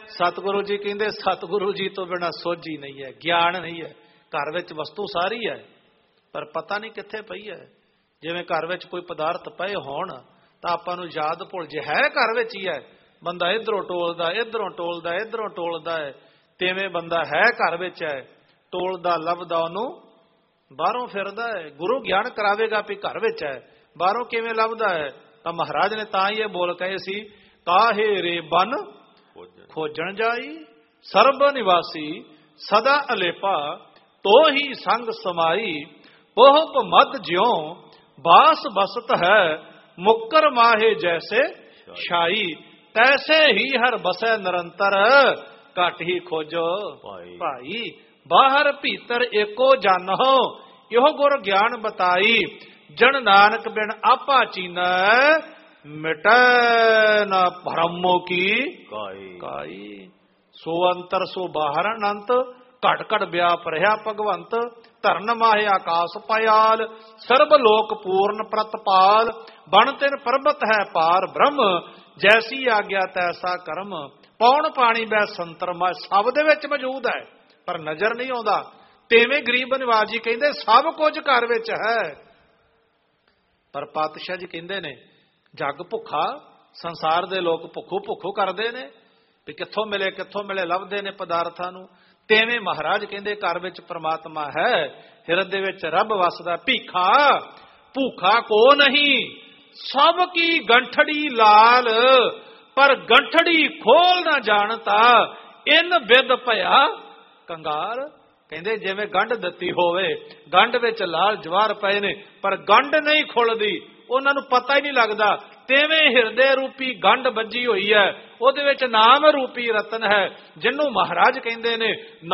सतगुरु जी कहते सतगुरु जी तो बिना सोझी नहीं है, ज्ञान नहीं है। घर विच वस्तु सारी है पर पता नहीं कित्थे पई है। जिवें घर विच कोई पदार्थ पए होण तां आपां नूं याद भुल जे है घर विच ही है, बंदा इधरों टोलदा इधरों टोलदा इधरों टोलदा है, तिवें बंदा है घर विच है, टोलदा लभदा ओनूं बाहरों फिरदा है। गुरु ज्ञान करावेगा भी घर विच है, बाहरों किवें लभदा है। तां महाराज ने तां ही बोल कहे सी, काहे रे बन खोजण जाई, सर्ब निवासी सदा अलेपा, तो ही संग समाई, बहुप मद ज्यों बास बसत है, मुक्कर माहे जैसे शाई, तैसे ही हर बसै निरंतर, घट ही खोजो भाई। बाहर भीतर एको जानो, यो गुर ज्ञान बताई, जन नानक बिन आपा चीना, मिटै न भरमो की काई। सो अंतर सो बाहर अनंत, घट घट व्याप रहा भगवंत, धरन माहे आकाश पयाल, सर्ब लोक पूर्ण प्रतपाल, बन तिन परबत है पार ब्रह्म, जैसी आग्या तैसा कर्म, पौन पानी बै संतर मा, सब दे विच मौजूद है पर नजर नहीं आउंदा। तिवें गरीब निवाज जी कहंदे सब कुछ घर विच है, पर पातशाह जी कहंदे ने जग भुखा, संसार दे लोग भुखो भुखो करते हैं भी कित्थों मिले लभदे ने पदार्थां नूं। तिवें महाराज कहंदे घर विच परमात्मा है, हिरदे विच रब वसदा। भीखा भूखा को नहीं, सब की गंठड़ी लाल, पर गंठड़ी खोल ना जानता, इन बिद भया कंगाल। कहंदे जिवें गंढ दित्ती होवे, गंढ विच लाल जवाहर पए ने पर गंढ नहीं खुलदी, उन्हां नूं पता ही नहीं लगदा। तिवें हिरदे रूपी गंढ बजी हुई है, उहदे विच नाम रूपी रतन है, जिन्हों महाराज कहंदे ने